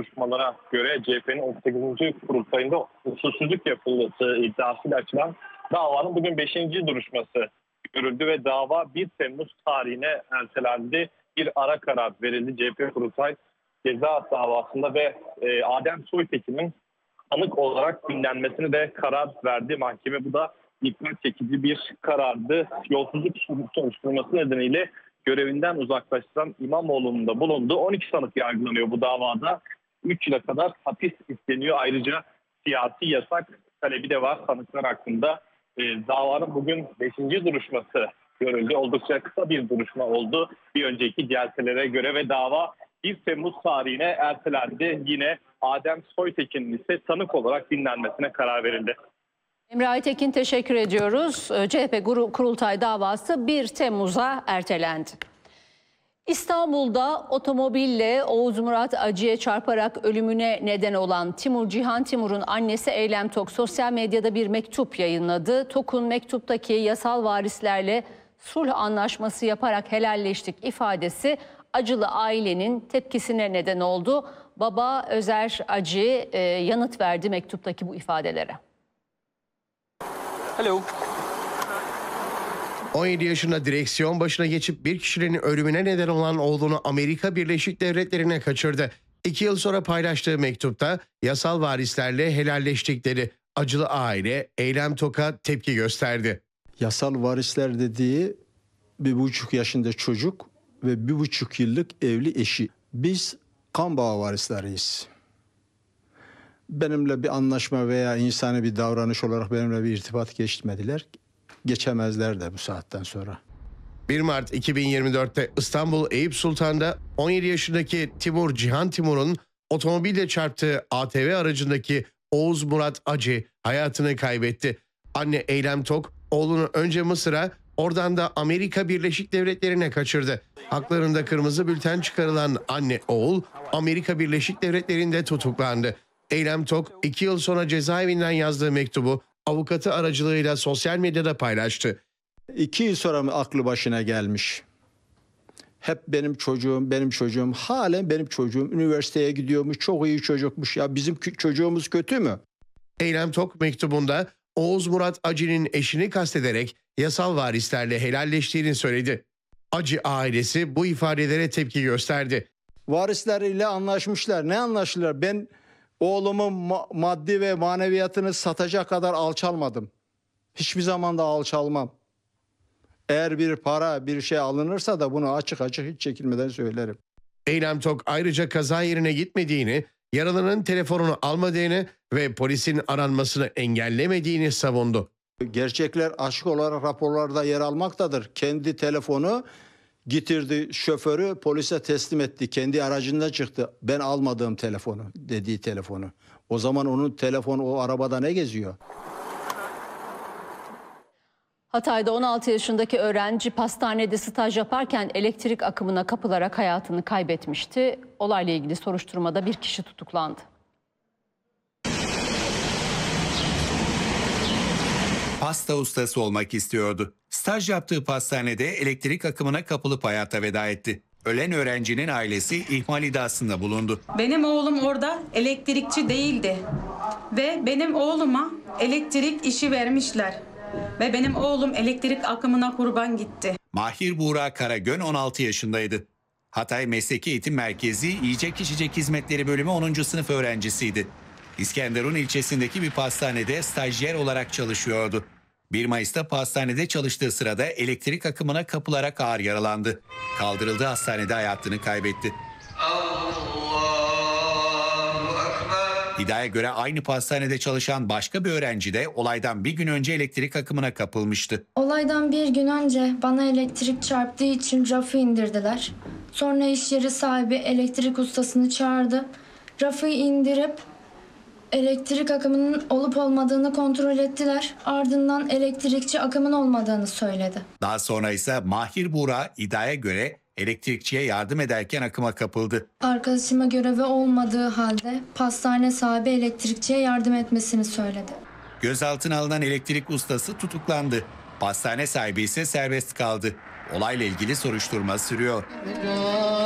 duruşmalara göre CHP'nin 18. kurultayında usulsüzlük yapılması iddiasıyla açılan davanın bugün 5. duruşması görüldü ve dava 1 Temmuz tarihine ertelendi. Bir ara karar verildi CHP kurultay ceza davasında ve Adem Soytekin'in tanık olarak dinlenmesine de karar verdi mahkeme. Bu da dikkat çekici bir karardı. Yolsuzluk soruşturması nedeniyle görevinden uzaklaştıran İmamoğlu'nun da bulunduğu 12 sanık yargılanıyor bu davada. 3 yıla kadar hapis isteniyor. Ayrıca siyasi yasak talebi de var sanıklar hakkında. Davanın bugün 5. duruşması görüldü. Oldukça kısa bir duruşma oldu bir önceki celselere göre ve dava 1 Temmuz tarihine ertelendi. Yine Adem Soytekin'in ise tanık olarak dinlenmesine karar verildi. Emre Aytekin, teşekkür ediyoruz. CHP kurultay davası 1 Temmuz'a ertelendi. İstanbul'da otomobille Oğuz Murat Acı'ya çarparak ölümüne neden olan Timur Cihan Timur'un annesi Eylem Tok sosyal medyada bir mektup yayınladı. Tok'un mektuptaki yasal varislerle sulh anlaşması yaparak helalleştik ifadesi acılı ailenin tepkisine neden oldu. Baba Özer Acı yanıt verdi mektuptaki bu ifadelere. Alo. 17 yaşında direksiyon başına geçip bir kişinin ölümüne neden olan oğlunu Amerika Birleşik Devletleri'ne kaçırdı. 2 yıl sonra paylaştığı mektupta yasal varislerle helalleştikleri acılı aile Eylem Tok'a tepki gösterdi. Yasal varisler dediği 1,5 yaşında çocuk ve 1,5 yıllık evli eşi. Biz kan bağı varisleriyiz. Benimle bir anlaşma veya insani bir davranış olarak benimle bir irtibat geçmediler. Geçemezler de bu saatten sonra. 1 Mart 2024'te İstanbul Eyüp Sultan'da 17 yaşındaki Timur Cihan Timur'un otomobille çarptığı ATV aracındaki Oğuz Murat Acı hayatını kaybetti. Anne Eylem Tok oğlunu önce Mısır'a, oradan da Amerika Birleşik Devletleri'ne kaçırdı. Haklarında kırmızı bülten çıkarılan anne oğul Amerika Birleşik Devletleri'nde tutuklandı. Eylem Tok 2 yıl sonra cezaevinden yazdığı mektubu avukatı aracılığıyla sosyal medyada paylaştı. 2 yıl sonra mı aklı başına gelmiş? Hep benim çocuğum, halen benim çocuğum. Üniversiteye gidiyormuş, çok iyi çocukmuş. Ya bizim çocuğumuz kötü mü? Eylem Tok mektubunda Oğuz Murat Acı'nın eşini kastederek yasal varislerle helalleştiğini söyledi. Acı ailesi bu ifadelere tepki gösterdi. Varisleriyle anlaşmışlar. Ne anlaştılar? Ben oğlumun maddi ve maneviyatını satacak kadar alçalmadım. Hiçbir zaman da alçalmam. Eğer bir para, bir şey alınırsa da bunu açık hiç çekinmeden söylerim. Eylem Tok ayrıca kaza yerine gitmediğini, yaralının telefonunu almadığını ve polisin aranmasını engellemediğini savundu. Gerçekler açık olarak raporlarda yer almaktadır. Kendi telefonu getirdi, şoförü polise teslim etti. Kendi aracında çıktı. Ben almadığım telefonu, dediği telefonu. O zaman onun telefonu o arabada ne geziyor? Hatay'da 16 yaşındaki öğrenci pastanede staj yaparken elektrik akımına kapılarak hayatını kaybetmişti. Olayla ilgili soruşturmada bir kişi tutuklandı. Pasta ustası olmak istiyordu. Staj yaptığı pastanede elektrik akımına kapılıp hayata veda etti. Ölen öğrencinin ailesi ihmal iddiasında bulundu. Benim oğlum orada elektrikçi değildi. Ve benim oğluma elektrik işi vermişler. Ve benim oğlum elektrik akımına kurban gitti. Mahir Buğra Karagön 16 yaşındaydı. Hatay Mesleki Eğitim Merkezi Yiyecek İçecek Hizmetleri Bölümü 10. sınıf öğrencisiydi. İskenderun ilçesindeki bir pastanede stajyer olarak çalışıyordu. 1 Mayıs'ta pastanede çalıştığı sırada elektrik akımına kapılarak ağır yaralandı. Kaldırıldığı hastanede hayatını kaybetti. İddiaya göre aynı pastanede çalışan başka bir öğrenci de olaydan bir gün önce elektrik akımına kapılmıştı. Olaydan bir gün önce bana elektrik çarptığı için rafı indirdiler. Sonra iş yeri sahibi elektrik ustasını çağırdı. Rafı indirip elektrik akımının olup olmadığını kontrol ettiler. Ardından elektrikçi akımın olmadığını söyledi. Daha sonra ise Mahir Buğra iddiaya göre elektrikçiye yardım ederken akıma kapıldı. Arkadaşıma görevi olmadığı halde pastane sahibi elektrikçiye yardım etmesini söyledi. Gözaltına alınan elektrik ustası tutuklandı. Pastane sahibi ise serbest kaldı. Olayla ilgili soruşturma sürüyor.